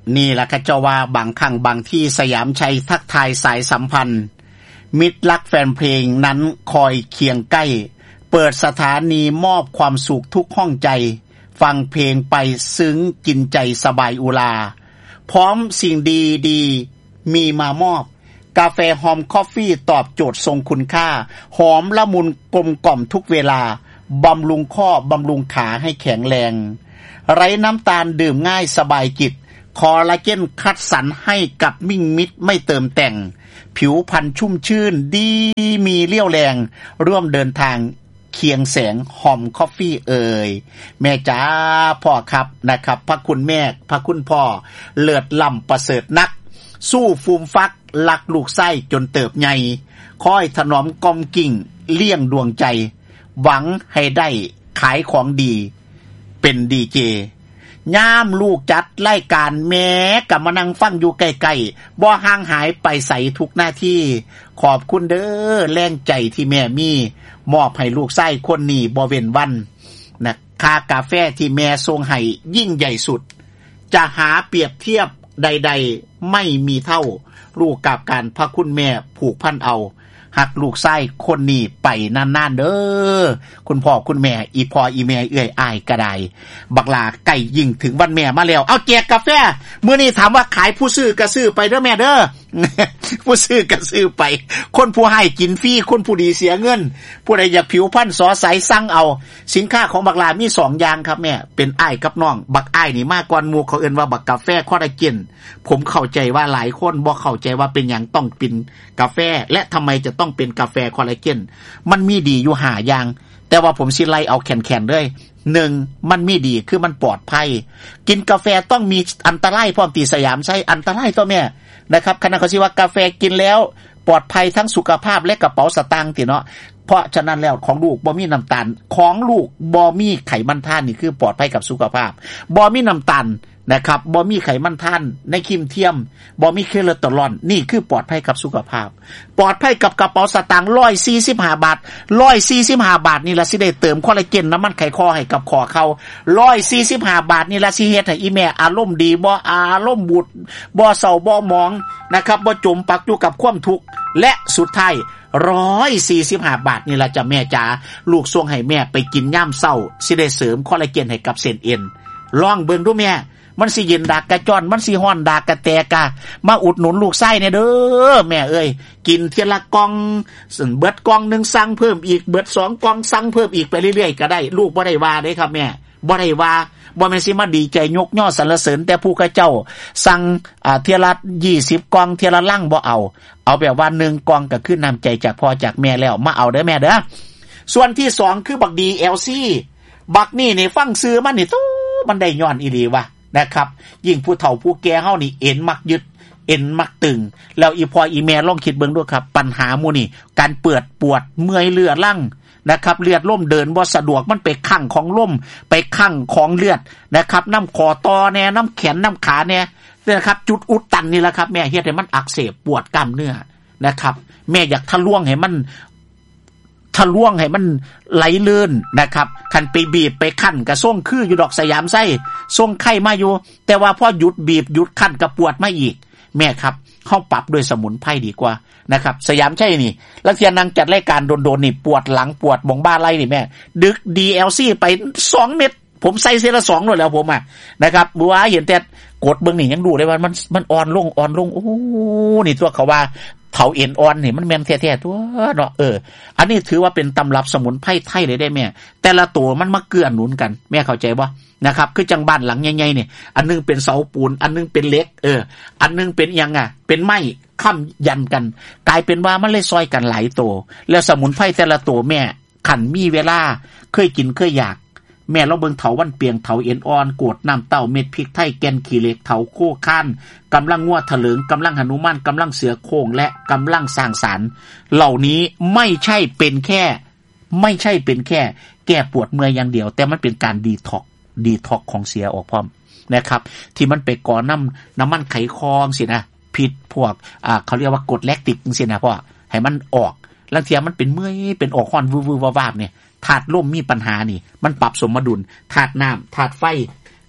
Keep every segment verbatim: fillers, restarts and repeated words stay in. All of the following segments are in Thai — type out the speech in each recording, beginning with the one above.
นี่ล่ะค่ะเจ้าว่าบางครั้งบางที่สยามชัยทักทายสายสัมพันธ์มิตรรักแฟนเพลงนั้นคอยเคียงใกล้เปิดสถานีมอบความสุขทุกห้องใจฟังเพลงไปซึ้งกินใจสบายอุลาพร้อมสิ่งดีๆมีมามอบกาแฟหอมคอฟฟี่ตอบโจทย์ทรงคุณค่าหอมละมุนกลมกล่อมทุกเวลาบำรุงข้อบำรุงขาให้แข็งแรงไร้น้ำตาลดื่มง่ายสบายจิตคอลลาเจนคัดสรรให้กับมิ่งมิตรไม่เติมแต่งผิวพรรณชุ่มชื่นดีมีเรี่ยวแรงร่วมเดินทางเคียงแสงหอมคอฟฟี่เอ่ยแม่จ๋าพ่อครับนะครับพระคุณแม่พระคุณพ่อเลิศล้ำประเสริฐนักสู้ฟูมฟักลักลูกไส้จนเติบใหญ่คอยถนอมกอมกิ่งเลี้ยงดวงใจหวังให้ได้ขายของดีเป็นดีเจย่ามลูกจัดรายการแม้กับมานั่งฟังอยู่ใกล้ๆบ่ห่างหายไปใส่ทุกหน้าที่ขอบคุณเด้อแรงใจที่แม่มีมอบให้ลูกไส้คนนี้บ่เว้นวันนะค่ากาแฟที่แม่ทรงให้ยิ่งใหญ่สุดจะหาเปรียบเทียบใดๆไม่มีเท่าลูกกับการพระคุณแม่ผูกพันเอาหักลูกไส้คนนี้ไปนานๆเด้อคุณพ่อคุณแม่อีพ่ออีแม่เอื้อยอ้ายก็ได้บักหลาใกล้ยิ่งถึงวันแม่มาแล้วเอาแจกกาแฟมื้อนี้ถามว่าขายผู้ซื้อก็ซื้อไปเด้อแม่เด้อ ผู้ซื้อก็ซื้อไปคนผู้ให้กินฟรีคนผู้ดีเสียเงินผู้ใดอยากผิวพรรณสอใสสั่งเอาสินค้าของบักหลามีสองอย่างครับแม่เป็นอ้ายกับน้องบักอ้ายนี่มาก่อนหมู่เขาเอิ้นว่าบักกาแฟคอลลาเจนผมเข้าใจว่าหลายคนบ่เข้าใจว่าเป็นหยังต้องกินกาแฟและทำไมจะต้องเป็นกาแฟคอลลาเจนมันมีดีอยู่ห้าอย่างแต่ว่าผมสิไล่เอาแข็งๆเลยหนึ่งมันมีดีคือมันปลอดภัยกินกาแฟต้องมีอันตรายพร้อมตีสยามใช้อันตรายตัวแม่นะครับคณะเขาสิว่ากาแฟกินแล้วปลอดภัยทั้งสุขภาพและกระเป๋าสตางค์ติเนาะเพราะฉะนั้นแล้วของลูกบ่มีน้ำตาลของลูกบ่มีไขมันท่านนี่คือปลอดภัยกับสุขภาพบ่มีน้ำตาลนะครับบ่มีไขมันท่านในครีมเทียมบ่มีคอเลสเตอรอลนี่คือปลอดภัยกับสุขภาพปลอดภัยกับกระเป๋าสตางค์หนึ่งร้อยสี่สิบห้าบาทหนึ่งร้อยสี่สิบห้าบาทนี่ล่ะสิได้เติมคอลลาเจนน้ำมันไขข้อให้กับคอเขาหนึ่งร้อยสี่สิบห้าบาทนี่ล่ะสิเฮ็ดให้อีแม่อารมณ์ดีบ่อารมณ์บูดบ่เศร้าบ่หมองนะครับบ่จมปักอยู่กับความทุกข์และสุดท้ายหนึ่งร้อยสี่สิบห้าบาทนี่ล่ะจ้ะแม่จ๋าลูกส่งให้แม่ไปกินยามเช้าสิได้เสริมคอลลาเจนให้กับเส้นเอ็นลองเบิ่งดูแม่มันสิเย็นดากกระจ้อนมันสิฮ้อนดากกระแตกะมาอุดหนุนลูกไส้เนี่ยเด้อแม่เอ้ยกินเทียละกล่องสั่นเบิดกล่องนึงสั่งเพิ่มอีกเบิดสองกล่องสั่งเพิ่มอีกไปเรื่อยๆก็ได้ลูกบ่ได้ว่าเด้ครับแม่บ่ได้ว่าบ่แม่นสิมาดีใจยกย่อสรรเสริญแต่ผู้เขาเจ้าสั่งอ่าเทียละยี่สิบกล่องเทียละลังบ่เอาเอาแบบว่าหนึ่งกล่องก็คือน้ำใจจากพ่อจากแม่แล้วมาเอาเด้อแม่เด้อส่วนที่สองคือบัก ดี แอล ซี บักนี่นี่ฟังชื่อมันนี่ตู้มันได้ย้อนอีหลีว่ะนะครับยิ่งผู้เฒ่าผู้แก่เฮานี่เอ็นมักยึดเอ็นมักตึงแล้วอีพออีแม่ลองคิดเบิ่งด้วยครับปัญหาหมู่นี่การเปื้อนปวดเมื่อยเลือดลั่งนะครับเลือดล่มเดินบ่สะดวกมันไปคั่งของล่มไปคั่งของเลือดนะครับน้ำคอตอแน่น้ำแขนน้ำขาแน่นะครับจุดอุดตันนี่แหละครับแม่เฮ็ดให้มันอักเสบปวดกล้ามเนื้อนะครับแม่อยากทะลวงให้มันทะลวงให้มันไหลลื่นนะครับคันไปบีบไปคั่นกระส่งคืออยู่ดอกสยามไส้ส่งไข้มาอยู่แต่ว่าพอหยุดบีบหยุดคั่นก็ปวดมาอีกแม่ครับเฮาปรับด้วยสมุนไพรดีกว่านะครับสยามใช่นี่ลังเทียนนางจัดรายการโดนๆนี่ปวดหลังปวดบ่งบ้าไหล่นี่แม่ดึก ดี แอล ซี ไปสองเม็ดผมใส่เซละสองเลยแล้วผมอ่ะนะครับบัวเห็นแต่กดเบิ่งนี่ยังดูได้ว่ามันมันอ่อนลงอ่อนลงโอ้นี่ตัวเขาว่าเถาเอ็นอ่อนนี่มันแม่นแท้ๆตัวเนาะเอออันนี้ถือว่าเป็นตำรับสมุนไพรไทยเลยได้แม่แต่ละตัวมันมาเกื้อหนุนกันแม่เข้าใจบ่นะครับคือจังบ้านหลังใหญ่ๆนี่อันนึงเป็นเสาปูนอันนึงเป็นเหล็กเอออันนึงเป็นหยังอ่ะเป็นไม้ค้ำยันกันกลายเป็นว่ามันเลยซอยกันหลายตัวแล้วสมุนไพรแต่ละตัวแม่ขันมีเวลาเคยกินเคยอยากแม่เราเบิ่งเถาวันเปียงเถาเอ็นอ่อนกวดน้ำเต้าเม็ดพริกไทยแกนขี้เหล็กเถาโคข้านกำลังงัวถลึงกำลังหนุมานกำลังเสือโคร่งและกำลังสร้างสรรค์เหล่านี้ไม่ใช่เป็นแค่ไม่ใช่เป็นแค่แก้ปวดเมื่อยอย่างเดียวแต่มันเป็นการดีท็อกดีท็อกของเสียออกพร้อมนะครับที่มันไปก่อน้ำน้ำมันไขคองสินะพิษพวกอ่าเขาเรียกว่ากรดแลคติกสินะพ่อให้มันออกแล้วเทียมันเป็นเมื่อยเป็นออกฮ้อนวื้อๆวาบๆเนี่ยธาตุลมมีปัญหานี่มันปรับสมดุลธาตุน้ำธาตุไฟ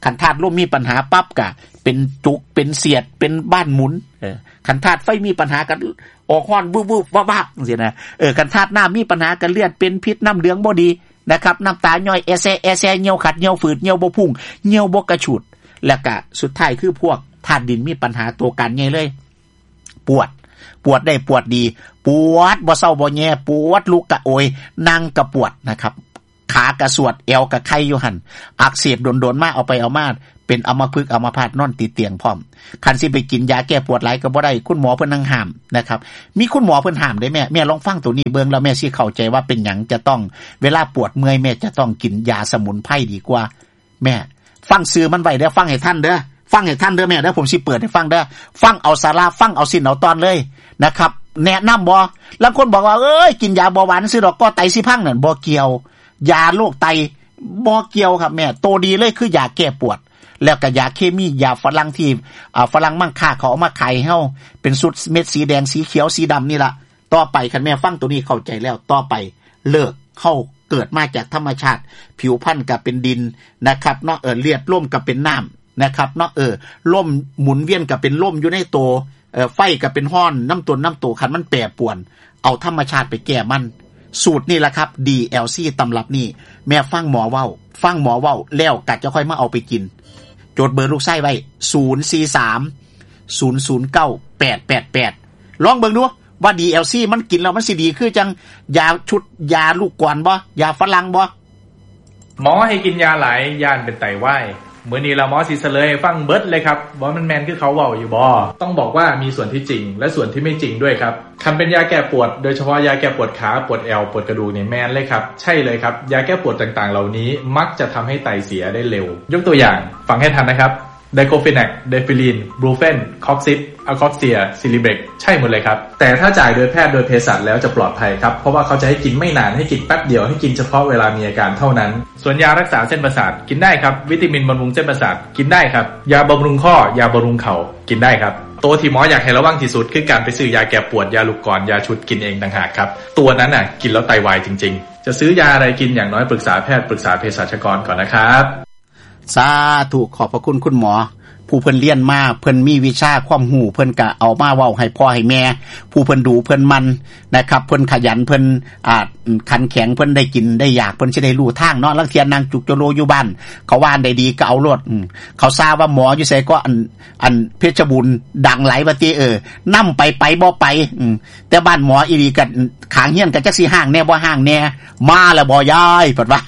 คันธาตุลมมีปัญหาปั๊บก็เป็นจุกเป็นเสียดเป็นบ้านหมุนเออคันธาตุไฟมีปัญหากันออกฮ้อนวูบๆวับๆจังซี่นะเออคันธาตุน้ำมีปัญหากันเลือดเป็นพิษน้ำเหลืองบ่ดีนะครับน้ำตาย่อยแอแซแอแซเหี่ยวขัดเหี่ยวฝืดเหี่ยวบ่พุ่งเหี่ยวบ่กระฉุดแล้วก็สุดท้ายคือพวกธาตุดินมีปัญหาตัวกันใหญ่เลยปวดปวดได้ปวดดีปวดบ่เศร้าบ่แย่ปวดลุกกะโอยนั่งกะปวดนะครับขากระสวดเอวกะไข้อยู่หั่นอักเสบโดนๆมาเอาไปเอามาเป็นอัมพฤกษ์อัมพาตนอนติดเตียงพร้อมคันสิไปกินยาแก้ปวดหลายก็บ่ได้คุณหมอเพิ่นนั่งห้ามนะครับมีคุณหมอเพิ่นห้ามได้แม่แม่ลองฟังตัวนี้เบิ่งแล้วแม่สิเข้าใจว่าเป็นหยังจะต้องเวลาปวดเมื่อยแม่จะต้องกินยาสมุนไพรดีกว่าแม่ฟังชื่อมันไว้เด้อฟังให้ท่านเด้อฟังให้ท่านเด้อแม่เด้อผมสิเปิดให้ฟังเด้อฟังเอาสาระฟังเอาสิ้นเอาตอนเลยนะครับแนะนำบ่บางคนบอกว่าเอ้ยกินยาเบาหวานซื่อดอกก็ไตสิพังนั่นบ่เกี่ยวยาโรคไตบ่เกี่ยวครับแม่โตดีเลยคือยาแก้ปวดแล้วก็ยาเคมียาฝรั่งที่อ่าฝรั่งมั่งค่าเขาเอามาขายให้เฮาเป็นสุดเม็ดสีแดงสีเขียวสีดำนี่ล่ะต่อไปคันแม่ฟังตัวนี้เข้าใจแล้วต่อไปเลิกเข้าเกิดมาจากธรรมชาติผิวพรรณก็เป็นดินนะครับเนาะเออเลือดลมก็เป็นน้ำนะครับเนาะเออลมหมุนเวียนก็เป็นลมอยู่ในตัวเออไฟก็เป็นฮ้อนน้ำต้นน้ำโตคันมันแปรปรวนเอาธรรมชาติไปแก้มันสูตรนี่แหละครับ ดี แอล ซี ตำรับนี่แม่ฟังหมอเว้าฟังหมอเว้าแล้วก็จะค่อยมาเอาไปกินจดเบอร์ลูกไส้ไว้ศูนย์ สี่ สาม ศูนย์ ศูนย์ เก้า แปด แปด แปดลองเบิ่งดูว่า ดี แอล ซี มันกินแล้วมันสิดีคือจังยาชุดยาลูกกวนบ่ยาฝรั่งบ่หมอให้กินยาหลายย่านเป็นไตวายมื้อนี้ละหมอสิเฉลยให้ฟังเบิดเลยครับว่ามันแม่นคือเขาเว้าอยู่บ่ต้องบอกว่ามีส่วนที่จริงและส่วนที่ไม่จริงด้วยครับคันเป็นยาแก้ปวดโดยเฉพาะยาแก้ปวดขาปวดเอวปวดกระดูกนี่แม่นเลยครับใช่เลยครับยาแก้ปวดต่างๆเหล่านี้มักจะทำให้ไตเสียได้เร็วยกตัวอย่างฟังให้ทันนะครับไดโคฟินักเดฟิลินบรูเฟนคอกซิปอะคอกเซียซิลิเบกใช่หมดเลยครับแต่ถ้าจ่ายโดยแพทย์โดยเภสัชแล้วจะปลอดภัยครับเพราะว่าเขาจะให้กินไม่นานให้กินแป๊บเดียวให้กินเฉพาะเวลามีอาการเท่านั้นส่วนยารักษาเส้นประสาทกินได้ครับวิตามินบำรุงเส้นประสาทกินได้ครับยาบำรุงข้อยาบำรุงเข่ากินได้ครับตัวที่หมออยากให้ระวังที่สุดคือการไปซื้อยาแก้ปวดยาลูกกรยาชุดกินเองต่างหากครับตัวนั้นน่ะกินแล้วไตวายจริงๆจะซื้อยาอะไรกินอย่างน้อยปรึกษาแพทย์ปรึกษาเภสัชกรก่อนนะครับสาธุขอบพระคุณคุณหมอผู้เพิ่นเรียนมาเพิ่นมีวิชาความรู้เพิ่นก็เอามาเว้าให้พ่อให้แม่ผู้เพิ่นดูเพิ่นมันนะครับเพิ่นขยันเพิ่นอ่าขันแข็งเพิ่นได้กินได้อยากเพิ่นสิได้รู้ทางเนาะลางเที่ยนางจุกโจโลอยู่บ้านเขาว่านได้ดีก็เอาโลดเขาทราบว่าหมออยู่ไสก็อันอันเพชรบุญดังหลายว่าติเออนำไปไปบ่ไปอือแต่บ้านหมออีหลีก็ข้างเฮียนก็จักสิห้างแน่บ่ห้างแน่มาแล้วบ่ยายเพิ่นว่า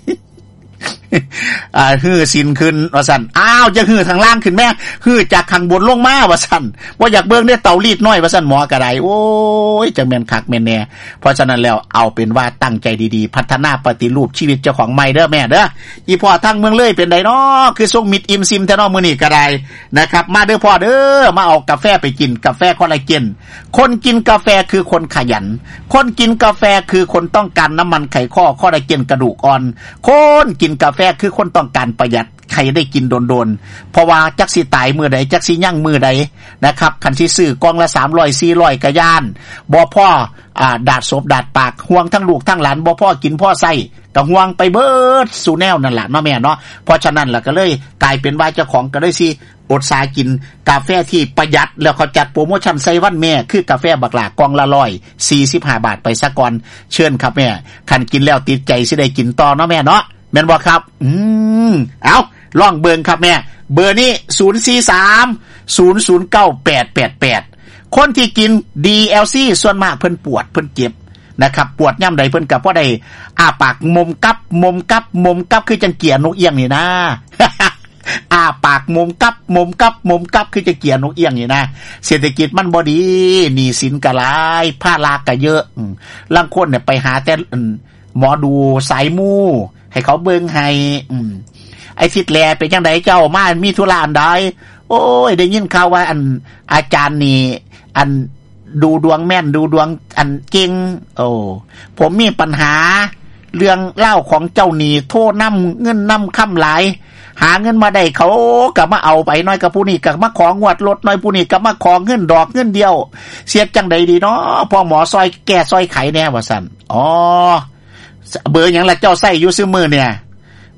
อ่าฮื้อสินขึ้นว่าซั่นอ้าวจะฮื้อทางล่างขึ้นแม่ฮื้อจากข้างบนลงมาว่าซั่นบ่อยากเบิ่งได้เตารีดน้อยว่าซั่นหมอก็ได้โอ้ยจังแม่นคักแม่นแน่เพราะฉะนั้นแล้วเอาเป็นว่าตั้งใจดีๆพัฒนาปฏิรูปชีวิตเจ้าของใหม่เด้อแม่เด้ออีพ่อทางเมืองเลยเป็นไดน้อคือทรงมิดอิ่มซิมแท้น้อมื้อนี้ก็ได้นะครับมาเด้อพ่อเด้อมาเอากาแฟไปกินกาแฟคอลลาเจนคนกินกาแฟคือคนขยันคนกินกาแฟคือคนต้องการน้ำมันไขข้อคอลลาเจนกระดูกอ่อนคนกินกาแฟคือคนต้องการประหยัดใครได้กินโดนๆเพราะว่าจักสิตายมื้อใดจักสิยั่งมื้อใดนะครับคันสิซื้อกล่องละสามร้อย สี่ร้อยก็ย่านบ่พออ่าดาดศพดาดปากห่วงทั้งลูกทั้งหลานบ่พอกินพอใช้ก็ห่วงไปเบิดสู่แนวนั่นล่ะเนาะแม่เนาะเพราะฉะนั้นล่ะก็เลยกลายเป็นว่าเจ้าของก็เลยสิอดสากินกาแฟที่ประหยัดแล้วเขาจัดโปรโมชั่นใส่วันแม่คือกาแฟบักหลากล่องละหนึ่งร้อยสี่สิบห้าบาทไปซะก่อนเชิญครับแม่คันกินแล้วติดใจสิได้กินต่อเนาะแม่เนาะแม่นบ่ครับอืมเอาลองเบิ่งครับแม่เบอร์นี้ศูนย์ สี่ สาม ศูนย์ ศูนย์ เก้า แปด แปด แปดคนที่กิน ดี แอล ซี ส่วนมากเพิ่นปวดเพิ่นเจ็บนะครับปวดย่ำใดเพิ่นก็บ่ได้อ้าปากมมกับมมกับมมกับคือจังเกียนกเอี้ยงนี่นะ อ้าปากมมกับมมกับมมกับคือจะเกียนกเอี้ยงนี่นะเศรษฐกิจมันบ่ดีหนี้สินก็หลายภาระก็เยอะลางคนเนี่ยไปหาแต่หมอดูสายมูให้เขาเบิ่งให้อืมไอ้ทิดแลเป็นจังไดเจ้ามามีธุระอันใดโอ้ยได้ยินข่าวว่าอันอาจารย์นี่อันดูดวงแม่นดูดวงอันเก่งโอ้ผมมีปัญหาเรื่องเล่าของเจ้าหนี้โทษนำเงินนำค้ำหลายหาเงินมาได้เขาก็มาเอาไปน้อยกับผู้นี้ก็มาของวดรถน้อยผู้นี้ก็มาของเงินดอกเงินเดียวเสียจังใดดีเนาะพอหมอซอยแก้ซอยไขแน่ว่าซั่นอ๋อเบอร์หยังล่ะเจ้าใช้อยู่ซื่อมื้อเนี่ย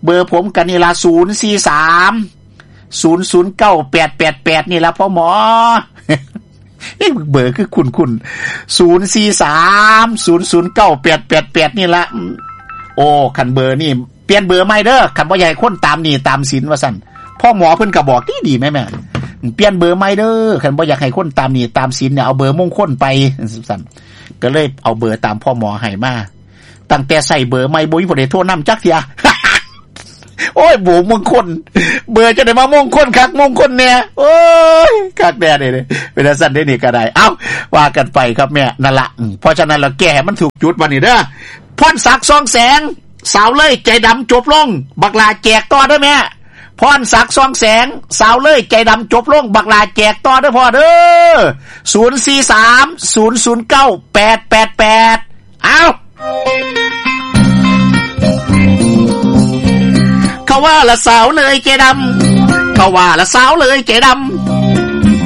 เบอร์ผมกันนี่ล่ะศูนย์ สี่ สาม ศูนย์ ศูนย์ เก้า แปด แปด แปดนี่ล่ะพ่อหมอเอ๊ะเบอร์คือคุ้นๆศูนย์ สี่ สาม ศูนย์ ศูนย์ เก้า แปด แปด แปดนี่ล่ะโอ้คันเบอร์นี่เปลี่ยนเบอร์ใหม่เด้อคันบ่อยากให้คนตามนี่ตามศีลว่าซั่นพ่อหมอเพิ่นก็บอกดีๆแม่ๆเปลี่ยนเบอร์ใหม่เด้อคันบ่อยากให้คนตามนี่ตามศีลเนี่ยเอาเบอร์มงคลไปซั่นก็เลยเอาเบอร์ตามพ่อหมอให้มาตั้งแต่ใส่เบอร์ใหม่บ่มีผู้ใดโทรนำจักเที่ย โอ้ยโบมงคลเบอร์จะได้มามงคลคักมงคลเนี่ยโอ้ยคักแน่เด้เป็นซั่นได้นี่ก็ได้เอ้าว่ากันไปครับแม่นั่นล่ะเพราะฉะนั้นเราแก้มันถูกจุดบัดนี้เด้อพรศักดิ์ซองแสงสาวเลยใจดำจบลงบักลาแจกต่อเด้อแม่พรศักดิ์ซองแสงสาวเลยใจดำจบลงบักลาแจกต่อเด้อพ่อเด้อศูนย์ สี่ สาม ศูนย์ ศูนย์ เก้า แปด แปด แปดเอ้าเขาว่าละสาวเลยใจดำเขาว่าละสาวเลยใจดำ